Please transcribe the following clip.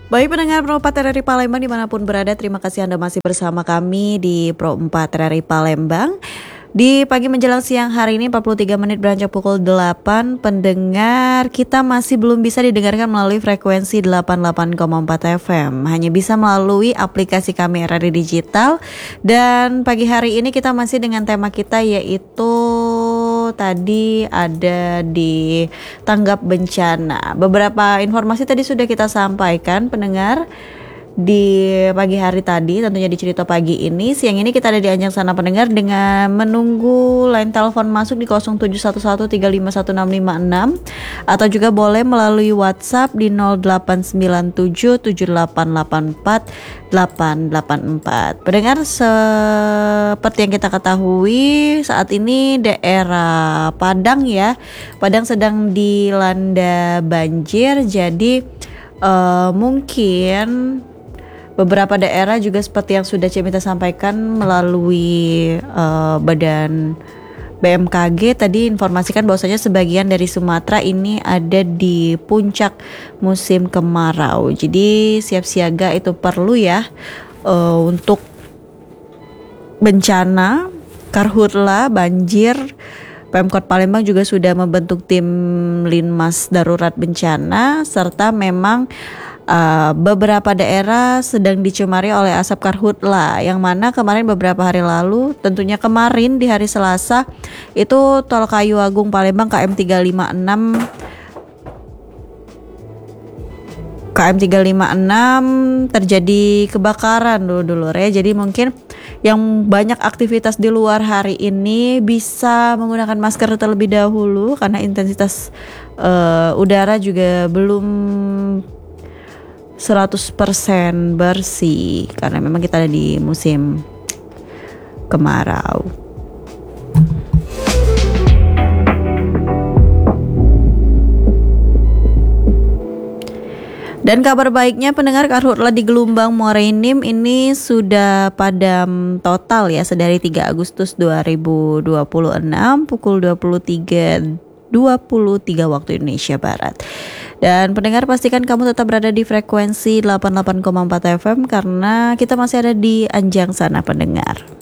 Baik pendengar Pro 4 RRI Palembang dimanapun berada, terima kasih Anda masih bersama kami di Pro 4 RRI Palembang. Di pagi menjelang siang hari ini 43 menit beranjak pukul 8, pendengar kita masih belum bisa didengarkan melalui frekuensi 88,4 FM. Hanya bisa melalui aplikasi kami RRI Digital. Dan pagi hari ini kita masih dengan tema kita yaitu tadi ada di tanggap bencana. Beberapa informasi tadi sudah kita sampaikan pendengar di pagi hari tadi, tentunya di cerita pagi ini. Siang ini kita ada di Anjang Sana pendengar dengan menunggu line telepon masuk di 0711351656 atau juga boleh melalui WhatsApp di 08977884 Pendengar, seperti yang kita ketahui saat ini daerah Padang sedang dilanda banjir. Jadi mungkin beberapa daerah juga seperti yang sudah Cemita sampaikan melalui badan BMKG tadi informasikan bahwasanya sebagian dari Sumatera ini ada di puncak musim kemarau. Jadi siap siaga itu perlu untuk bencana karhutla banjir. Pemkot Palembang juga sudah membentuk tim Linmas darurat bencana, serta memang beberapa daerah sedang dicemari oleh asap karhutla, yang mana kemarin beberapa hari lalu, tentunya kemarin di hari Selasa itu Tol Kayu Agung Palembang KM 356 terjadi kebakaran dulu ya. Jadi mungkin yang banyak aktivitas di luar hari ini bisa menggunakan masker terlebih dahulu karena intensitas udara juga belum 100% bersih karena memang kita ada di musim kemarau. Dan kabar baiknya pendengar, karhutla di Gelombang Muara Enim ini sudah padam total sedari 3 Agustus 2026 pukul 23.23 waktu Indonesia Barat. Dan pendengar, pastikan kamu tetap berada di frekuensi 88,4 FM karena kita masih ada di Anjang Sana pendengar.